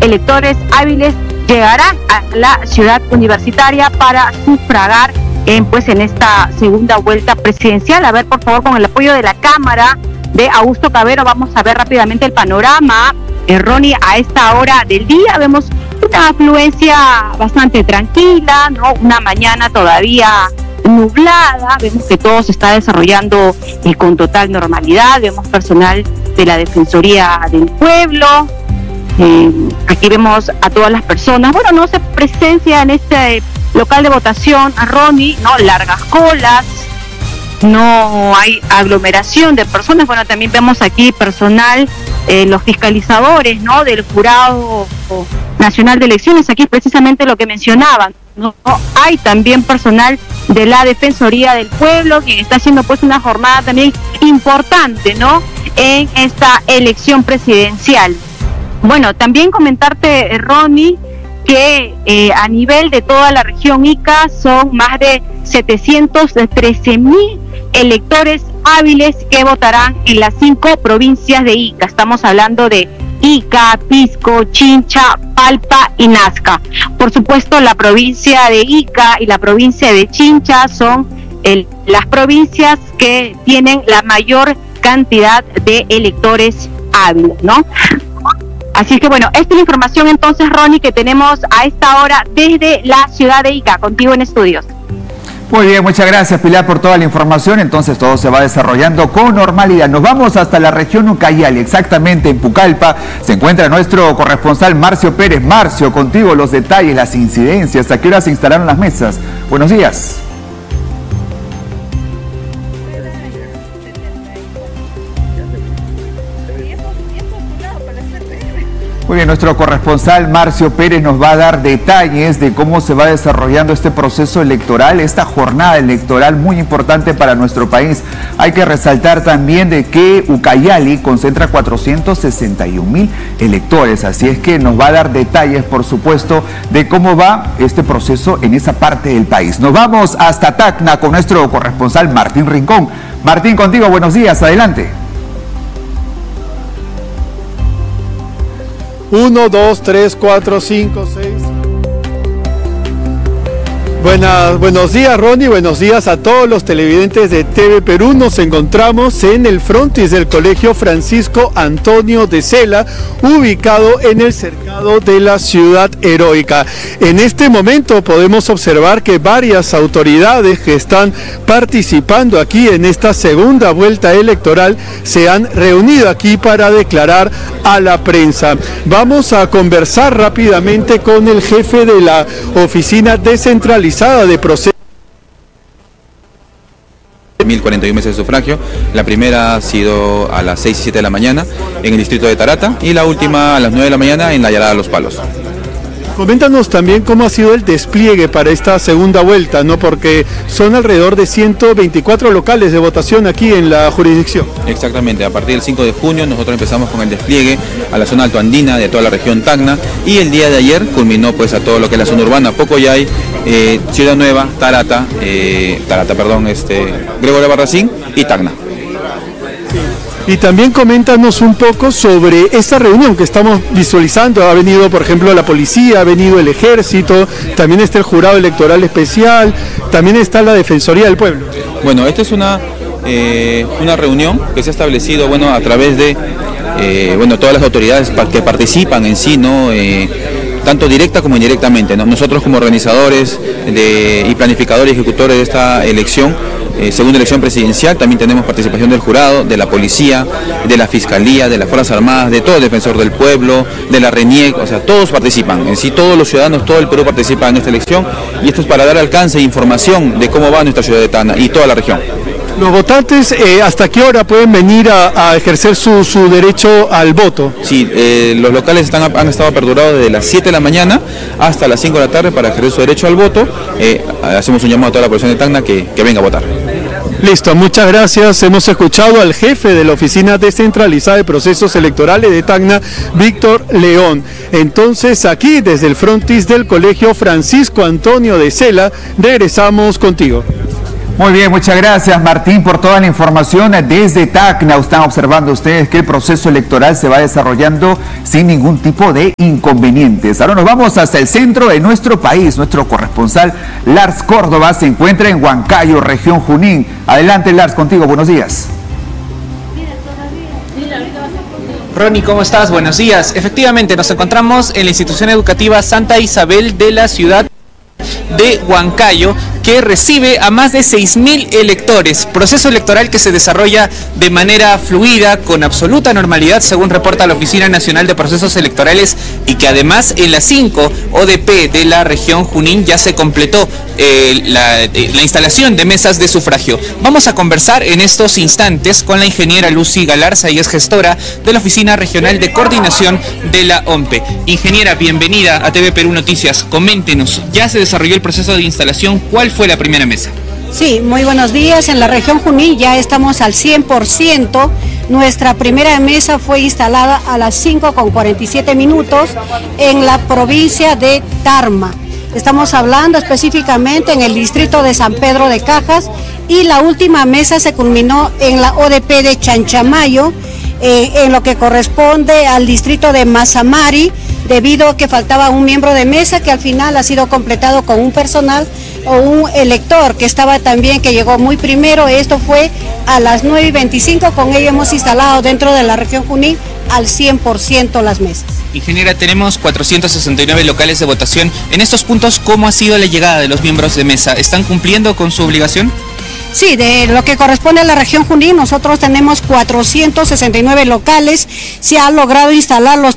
electores hábiles llegarán a la ciudad universitaria para sufragar en esta segunda vuelta presidencial. A ver, por favor, con el apoyo de la cámara de Augusto Cabero, vamos a ver rápidamente el panorama. Ronnie, a esta hora del día vemos una afluencia bastante tranquila, ¿no? Una mañana todavía nublada, vemos que todo se está desarrollando con total normalidad, vemos personal de la Defensoría del Pueblo, aquí vemos a todas las personas, no se presencia en este local de votación, Ronnie, ¿no? Largas colas, no hay aglomeración de personas, también vemos aquí personal, los fiscalizadores, ¿no? Del Jurado Nacional de Elecciones, aquí precisamente lo que mencionaban, ¿no? Hay también personal de la Defensoría del Pueblo, quien está haciendo una jornada también importante, ¿no? En esta elección presidencial. También comentarte, Ronnie, que a nivel de toda la región Ica son más de 713,000 electores hábiles que votarán en las 5 provincias de Ica. Estamos hablando de Ica, Pisco, Chincha, Palpa y Nazca. Por supuesto, la provincia de Ica y la provincia de Chincha son las provincias que tienen la mayor cantidad de electores hábiles, ¿no? Así que esta es la información entonces, Ronnie, que tenemos a esta hora desde la ciudad de Ica, contigo en estudios. Muy bien, muchas gracias, Pilar, por toda la información. Entonces todo se va desarrollando con normalidad. Nos vamos hasta la región Ucayali, exactamente en Pucallpa. Se encuentra nuestro corresponsal Marcio Pérez. Marcio, contigo los detalles, las incidencias, ¿a qué hora se instalaron las mesas? Buenos días. Muy bien, nuestro corresponsal Marcio Pérez nos va a dar detalles de cómo se va desarrollando este proceso electoral, esta jornada electoral muy importante para nuestro país. Hay que resaltar también de que Ucayali concentra 461,000 electores, así es que nos va a dar detalles, por supuesto, de cómo va este proceso en esa parte del país. Nos vamos hasta Tacna con nuestro corresponsal Martín Rincón. Martín, contigo, buenos días, adelante. 1, 2, 3, 4, 5, 6. Buenos días, Ronnie, buenos días a todos los televidentes de TV Perú. Nos encontramos en el frontis del Colegio Francisco Antonio de Sela, ubicado en el cercado de la Ciudad Heroica. En este momento podemos observar que varias autoridades que están participando aquí en esta segunda vuelta electoral se han reunido aquí para declarar a la prensa. Vamos a conversar rápidamente con el jefe de la Oficina Descentralizada de Procesos. 1041 meses de sufragio. La primera ha sido a las 6 y 7 de la mañana en el distrito de Tarata y la última a las 9 de la mañana en la Yarada de los Palos. Coméntanos también cómo ha sido el despliegue para esta segunda vuelta, ¿no? Porque son alrededor de 124 locales de votación aquí en la jurisdicción. Exactamente, a partir del 5 de junio nosotros empezamos con el despliegue a la zona altoandina de toda la región Tacna y el día de ayer culminó a todo lo que es la zona urbana, Pocoyay, Ciudad Nueva, Gregorio Barracín y Tacna. Y también coméntanos un poco sobre esta reunión que estamos visualizando. Ha venido, por ejemplo, la policía, ha venido el ejército, también está el jurado electoral especial, también está la Defensoría del Pueblo. Bueno, esta es una reunión que se ha establecido a través de todas las autoridades que participan en sí, ¿no? Tanto directa como indirectamente, ¿no? Nosotros como organizadores y planificadores y ejecutores de esta elección, segunda elección presidencial, también tenemos participación del jurado, de la policía, de la fiscalía, de las Fuerzas Armadas, de todo el defensor del pueblo, de la RENIEC, o sea, todos participan, en sí todos los ciudadanos, todo el Perú participa en esta elección y esto es para dar alcance e información de cómo va nuestra ciudad de Tacna y toda la región. Los votantes, ¿hasta qué hora pueden venir a ejercer su derecho al voto? Sí, los locales han estado aperturados desde las 7 de la mañana hasta las 5 de la tarde para ejercer su derecho al voto. Hacemos un llamado a toda la población de Tacna que venga a votar. Listo, muchas gracias. Hemos escuchado al jefe de la Oficina Descentralizada de Procesos Electorales de Tacna, Víctor León. Entonces, aquí desde el frontis del Colegio Francisco Antonio de Sela, regresamos contigo. Muy bien, muchas gracias Martín por toda la información. Desde Tacna están observando ustedes que el proceso electoral se va desarrollando sin ningún tipo de inconvenientes. Ahora nos vamos hasta el centro de nuestro país. Nuestro corresponsal Lars Córdoba se encuentra en Huancayo, región Junín. Adelante Lars, contigo, buenos días. Ronnie, ¿cómo estás? Buenos días. Efectivamente, nos encontramos en la institución educativa Santa Isabel de la ciudad de Huancayo, que recibe a más de 6.000 electores, proceso electoral que se desarrolla de manera fluida, con absoluta normalidad, según reporta la Oficina Nacional de Procesos Electorales, y que además en las 5 ODP de la región Junín ya se completó la instalación de mesas de sufragio. Vamos a conversar en estos instantes con la ingeniera Lucy Galarza, ella es gestora de la Oficina Regional de Coordinación de la OMPE. Ingeniera, bienvenida a TV Perú Noticias. Coméntenos, ya se desarrolló el proceso de instalación, ¿cuál fue la primera mesa? Sí, muy buenos días. En la región Junín ya estamos al 100%. Nuestra primera mesa fue instalada a las 5:47 en la provincia de Tarma. Estamos hablando específicamente en el distrito de San Pedro de Cajas, y la última mesa se culminó en la ODP de Chanchamayo, en lo que corresponde al distrito de Mazamari, debido a que faltaba un miembro de mesa que al final ha sido completado con un personal o un elector que estaba también, que llegó muy primero. Esto fue a las 9:25, con ello hemos instalado dentro de la región Junín al 100% las mesas. Ingeniera, tenemos 469 locales de votación. En estos puntos, ¿cómo ha sido la llegada de los miembros de mesa? ¿Están cumpliendo con su obligación? Sí, de lo que corresponde a la región Junín, nosotros tenemos 469 locales, se ha logrado instalar los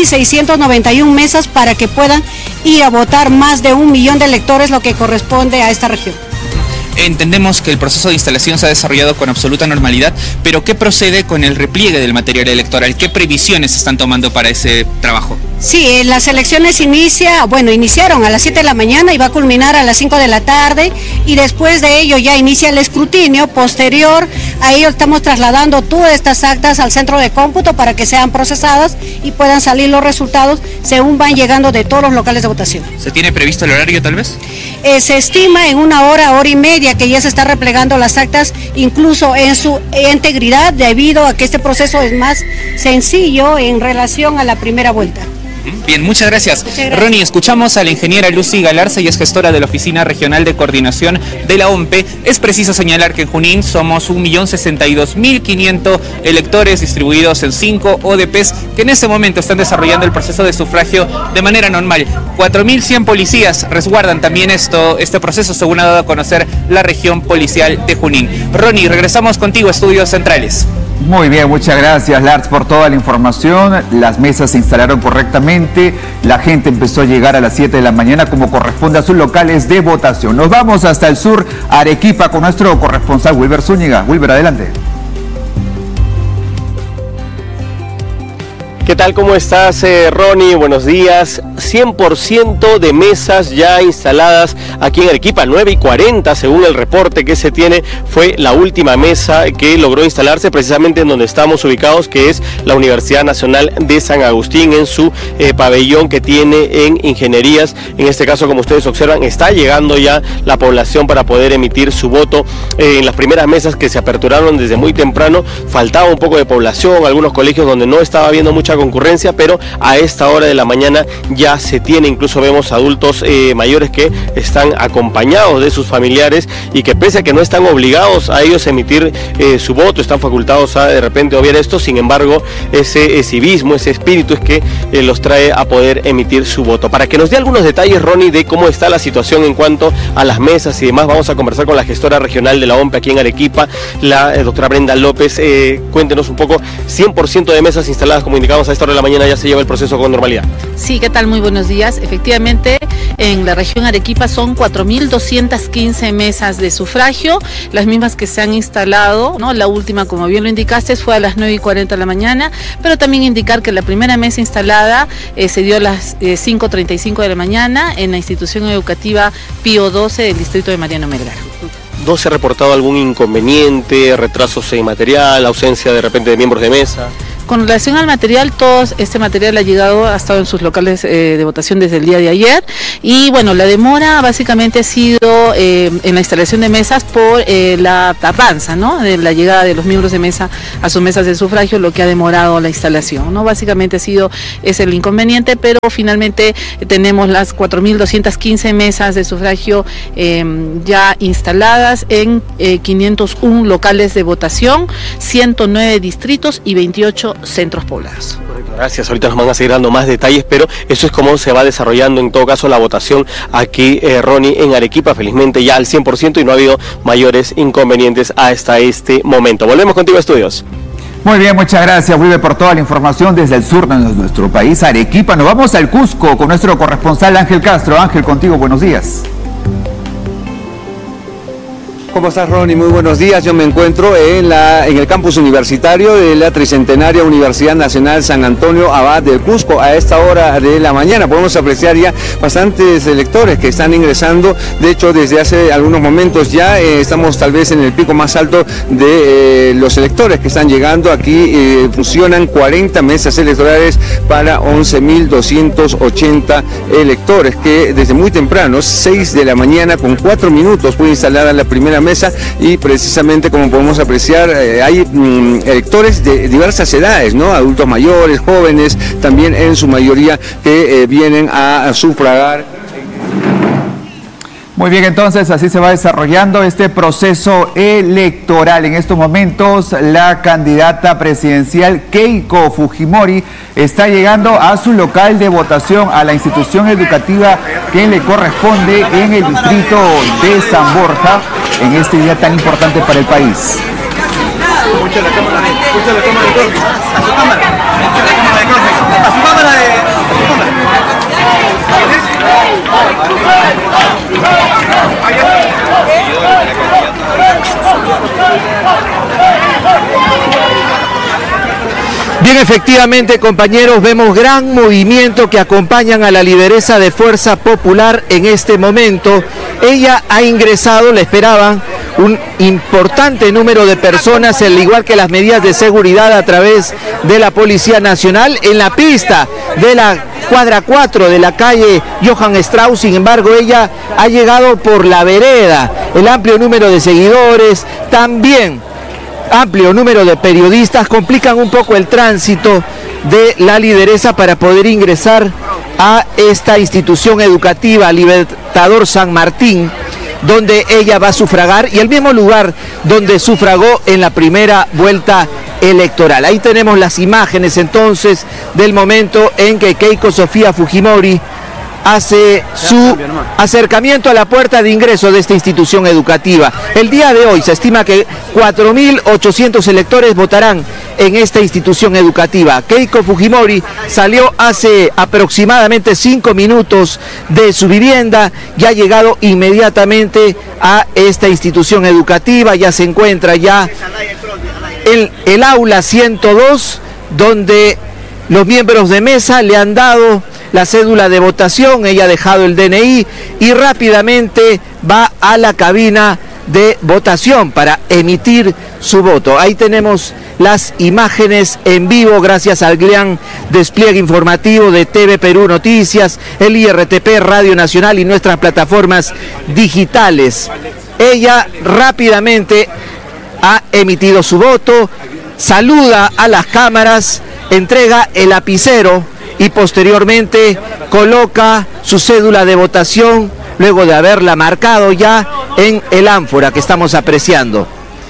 3.691 mesas para que puedan ir a votar más de 1 millón de electores, lo que corresponde a esta región. Entendemos que el proceso de instalación se ha desarrollado con absoluta normalidad, pero ¿qué procede con el repliegue del material electoral? ¿Qué previsiones se están tomando para ese trabajo? Sí, las elecciones iniciaron a las 7 de la mañana y va a culminar a las 5 de la tarde, y después de ello ya inicia el escrutinio. Posterior a ello estamos trasladando todas estas actas al centro de cómputo para que sean procesadas y puedan salir los resultados según van llegando de todos los locales de votación. ¿Se tiene previsto el horario tal vez? Se estima en 1 hora, hora y media, que ya se está replegando las actas, incluso en su integridad, debido a que este proceso es más sencillo en relación a la primera vuelta. Bien, muchas gracias. Ronnie, escuchamos a la ingeniera Lucy Galarza, y es gestora de la Oficina Regional de Coordinación de la OMPE. Es preciso señalar que en Junín somos 1.062.500 electores distribuidos en 5 ODPs que en este momento están desarrollando el proceso de sufragio de manera normal. 4.100 policías resguardan también este proceso, según ha dado a conocer la región policial de Junín. Ronnie, regresamos contigo a Estudios Centrales. Muy bien, muchas gracias Lars por toda la información. Las mesas se instalaron correctamente, la gente empezó a llegar a las 7 de la mañana como corresponde a sus locales de votación. Nos vamos hasta el sur, Arequipa, con nuestro corresponsal Wilber Zúñiga. Wilber, adelante. ¿Qué tal? ¿Cómo estás, Ronnie? Buenos días. 100% de mesas ya instaladas aquí en Arequipa, 9:40, según el reporte que se tiene, fue la última mesa que logró instalarse precisamente en donde estamos ubicados, que es la Universidad Nacional de San Agustín, en su pabellón que tiene en Ingenierías. En este caso, como ustedes observan, está llegando ya la población para poder emitir su voto. En las primeras mesas que se aperturaron desde muy temprano, faltaba un poco de población, algunos colegios donde no estaba habiendo mucha concurrencia, pero a esta hora de la mañana ya se tiene, incluso vemos adultos mayores que están acompañados de sus familiares y que, pese a que no están obligados a ellos a emitir su voto, están facultados a de repente obviar esto, sin embargo ese civismo, ese espíritu es que los trae a poder emitir su voto. Para que nos dé algunos detalles, Ronnie, de cómo está la situación en cuanto a las mesas y demás, vamos a conversar con la gestora regional de la OMPE aquí en Arequipa, la doctora Brenda López. Cuéntenos un poco, 100% de mesas instaladas, como indicamos, a esta hora de la mañana ya se lleva el proceso con normalidad. Sí, ¿qué tal? Muy buenos días. Efectivamente, en la región Arequipa son 4.215 mesas de sufragio, las mismas que se han instalado, ¿no? La última, como bien lo indicaste, fue a las 9:40 de la mañana, pero también indicar que la primera mesa instalada se dio a las 5:35 de la mañana en la institución educativa Pío XII del distrito de Mariano Melgar. ¿No se ha reportado algún inconveniente, retrasos en material, ausencia de repente de miembros de mesa? Con relación al material, todo este material ha llegado, ha estado en sus locales de votación desde el día de ayer, y bueno, la demora básicamente ha sido en la instalación de mesas por la tardanza, ¿no?, de la llegada de los miembros de mesa a sus mesas de sufragio, lo que ha demorado la instalación, ¿no? Básicamente es el inconveniente, pero finalmente tenemos las 4.215 mesas de sufragio ya instaladas en 501 locales de votación, 109 distritos y 28 centros poblados. Gracias, ahorita nos van a seguir dando más detalles, pero eso es como se va desarrollando en todo caso la votación aquí, Ronnie, en Arequipa, felizmente ya al 100% y no ha habido mayores inconvenientes hasta este momento. Volvemos contigo a estudios. Muy bien, muchas gracias, Wilber, por toda la información desde el sur de nuestro país, Arequipa. Nos vamos al Cusco con nuestro corresponsal Ángel Castro. Ángel, contigo, buenos días. ¿Cómo estás, Ronnie? Muy buenos días. Yo me encuentro en el campus universitario de la tricentenaria Universidad Nacional San Antonio Abad del Cusco. A esta hora de la mañana podemos apreciar ya bastantes electores que están ingresando. De hecho, desde hace algunos momentos ya estamos tal vez en el pico más alto de los electores que están llegando. Aquí funcionan 40 mesas electorales para 11.280 electores que desde muy temprano, 6 de la mañana con 4 minutos, fue instalada la primera mesa, y precisamente como podemos apreciar hay electores de diversas edades, ¿no? Adultos mayores, jóvenes, también en su mayoría que vienen a sufragar. Muy bien, entonces así se va desarrollando este proceso electoral. En estos momentos la candidata presidencial Keiko Fujimori está llegando a su local de votación, a la institución educativa que le corresponde en el distrito de San Borja, en este día tan importante para el país. Bien, efectivamente, compañeros, vemos gran movimiento que acompañan a la lideresa de Fuerza Popular en este momento. Ella ha ingresado, le esperaban un importante número de personas, al igual que las medidas de seguridad a través de la Policía Nacional, en la pista de la cuadra 4 de la calle Johann Strauss. Sin embargo, ella ha llegado por la vereda. El amplio número de seguidores, también amplio número de periodistas, complican un poco el tránsito de la lideresa para poder ingresar a esta institución educativa Libertador San Martín, donde ella va a sufragar, y el mismo lugar donde sufragó en la primera vuelta electoral. Ahí tenemos las imágenes entonces del momento en que Keiko Sofía Fujimori hace su acercamiento a la puerta de ingreso de esta institución educativa. El día de hoy se estima que 4.800 electores votarán en esta institución educativa. Keiko Fujimori salió hace aproximadamente 5 minutos de su vivienda y ha llegado inmediatamente a esta institución educativa. Ya se encuentra ya en el aula 102, donde los miembros de mesa le han dado la cédula de votación. Ella ha dejado el DNI y rápidamente va a la cabina de votación para emitir su voto. Ahí tenemos las imágenes en vivo gracias al gran despliegue informativo de TV Perú Noticias, el IRTP, Radio Nacional y nuestras plataformas digitales. Ella rápidamente ha emitido su voto, saluda a las cámaras, entrega el lapicero y posteriormente coloca su cédula de votación luego de haberla marcado ya en el ánfora que estamos apreciando.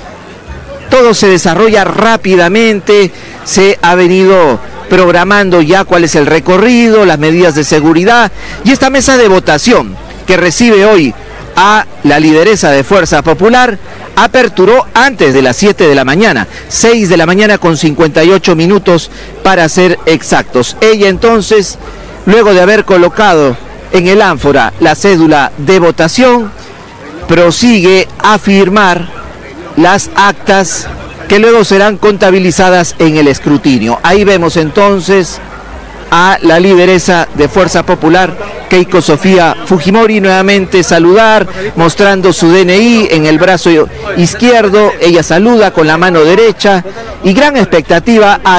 Todo se desarrolla rápidamente, se ha venido programando ya cuál es el recorrido, las medidas de seguridad, y esta mesa de votación que recibe hoy a la lideresa de Fuerza Popular aperturó antes de las 7 de la mañana, 6 de la mañana con 58 minutos para ser exactos. Ella entonces, luego de haber colocado en el ánfora la cédula de votación, prosigue a firmar las actas que luego serán contabilizadas en el escrutinio. Ahí vemos entonces a la lideresa de Fuerza Popular, Keiko Sofía Fujimori, nuevamente saludar, mostrando su DNI en el brazo izquierdo. Ella saluda con la mano derecha y gran expectativa hay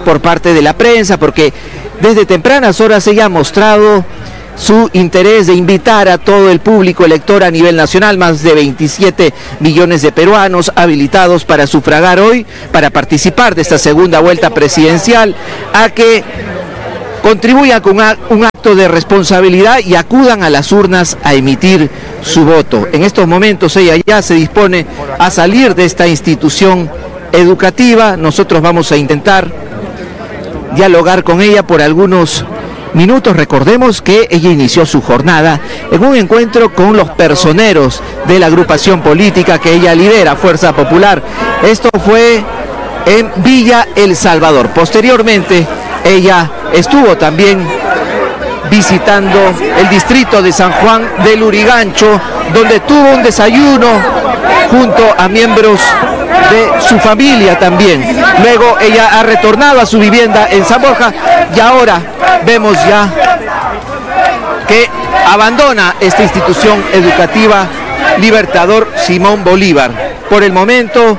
por parte de la prensa, porque desde tempranas horas ella ha mostrado su interés de invitar a todo el público elector a nivel nacional, más de 27 millones de peruanos habilitados para sufragar hoy, para participar de esta segunda vuelta presidencial, a que contribuyan con un acto de responsabilidad y acudan a las urnas a emitir su voto. En estos momentos ella ya se dispone a salir de esta institución educativa. Nosotros vamos a intentar dialogar con ella por algunos minutos. Recordemos que ella inició su jornada en un encuentro con los personeros de la agrupación política que ella lidera, Fuerza Popular. Esto fue en Villa El Salvador. Posteriormente, ella estuvo también visitando el distrito de San Juan del Lurigancho, donde tuvo un desayuno junto a miembros de su familia también. Luego ella ha retornado a su vivienda en San Borja y ahora vemos ya que abandona esta institución educativa Libertador Simón Bolívar. Por el momento,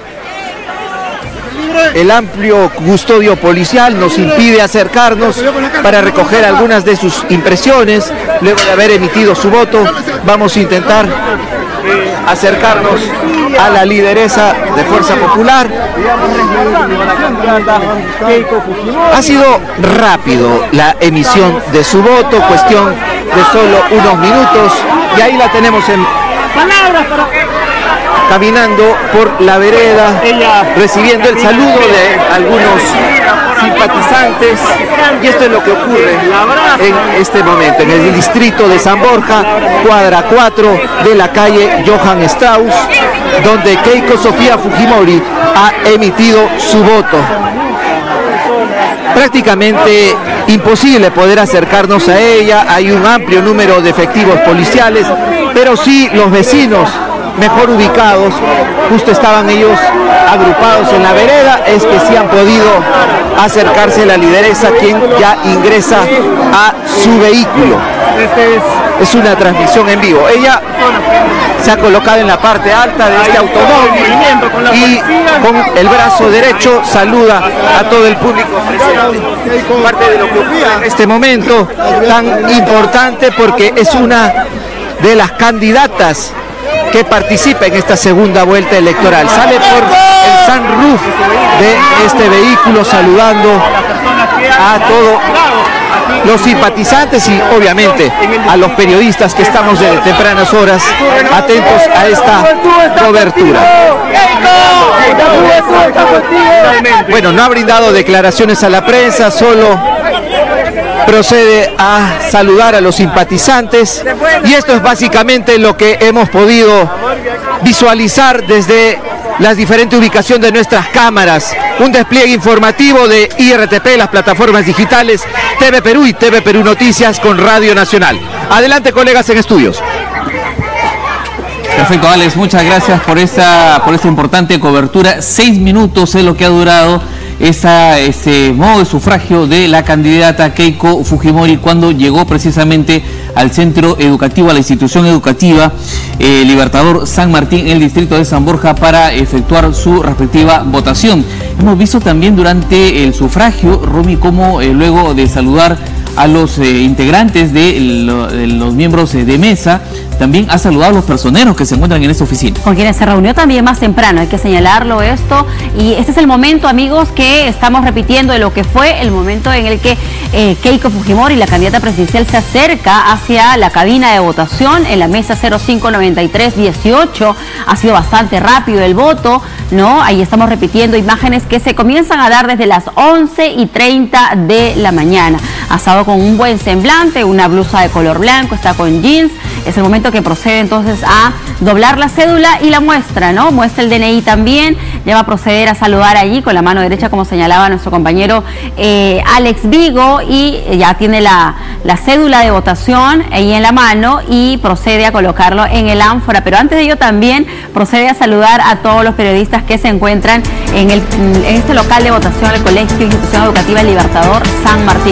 el amplio custodio policial nos impide acercarnos para recoger algunas de sus impresiones. Luego de haber emitido su voto, vamos a intentar acercarnos a la lideresa de Fuerza Popular. Ha sido rápido la emisión de su voto, cuestión de solo unos minutos, y ahí la tenemos caminando por la vereda, recibiendo el saludo de algunos simpatizantes, y esto es lo que ocurre en este momento en el distrito de San Borja, cuadra 4 de la calle Johann Strauss, donde Keiko Sofía Fujimori ha emitido su voto. Prácticamente imposible poder acercarnos a ella, hay un amplio número de efectivos policiales, pero sí los vecinos mejor ubicados, justo estaban ellos agrupados en la vereda, es que sí han podido acercarse a la lideresa, quien ya ingresa a su vehículo. Es una transmisión en vivo. Ella se ha colocado en la parte alta de este automóvil y con el brazo derecho saluda a todo el público. Parte de lo que ocurre en este momento tan importante, porque es una de las candidatas que participa en esta segunda vuelta electoral. Sale por el sunroof de este vehículo saludando a todos los simpatizantes y obviamente a los periodistas que estamos desde tempranas horas atentos a esta cobertura. Bueno, no ha brindado declaraciones a la prensa, solo procede a saludar a los simpatizantes, y esto es básicamente lo que hemos podido visualizar desde las diferentes ubicaciones de nuestras cámaras. Un despliegue informativo de IRTP, las plataformas digitales, TV Perú y TV Perú Noticias con Radio Nacional. Adelante, colegas en estudios. Perfecto, Alex, muchas gracias por esta importante cobertura. 6 minutos es lo que ha durado ese modo de sufragio de la candidata Keiko Fujimori cuando llegó precisamente al centro educativo, a la institución educativa Libertador San Martín en el distrito de San Borja para efectuar su respectiva votación. Hemos visto también durante el sufragio, Romy, cómo luego de saludar a los integrantes de los miembros de mesa, también ha saludado a los personeros que se encuentran en esta oficina. Con quienes se reunió también más temprano, hay que señalarlo esto, y este es el momento, amigos, que estamos repitiendo de lo que fue el momento en el que Keiko Fujimori, la candidata presidencial, se acerca hacia la cabina de votación en la mesa 059318. Ha sido bastante rápido el voto, ¿no? Ahí estamos repitiendo imágenes que se comienzan a dar desde las 11:30 de la mañana. Ha estado con un buen semblante, una blusa de color blanco, está con jeans. Es el momento que procede entonces a doblar la cédula y la muestra, ¿no? Muestra el DNI también, ya va a proceder a saludar allí con la mano derecha, como señalaba nuestro compañero Alex Vigo, y ya tiene la cédula de votación ahí en la mano y procede a colocarlo en el ánfora. Pero antes de ello también procede a saludar a todos los periodistas que se encuentran en este local de votación del Colegio Institución Educativa Libertador San Martín.